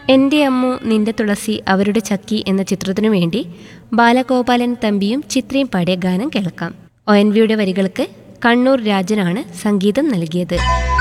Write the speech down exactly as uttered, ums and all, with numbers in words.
എൻ്റെ അമ്മു നിന്റെ തുളസി അവരുടെ ചക്കി എന്ന ചിത്രത്തിനു വേണ്ടി ബാലഗോപാലൻ തമ്പിയും ചിത്രയും പാടിയ ഗാനം കേൾക്കാം. ഒ എൻ വിയുടെ വരികൾക്ക് കണ്ണൂർ രാജനാണ് സംഗീതം നൽകിയത്.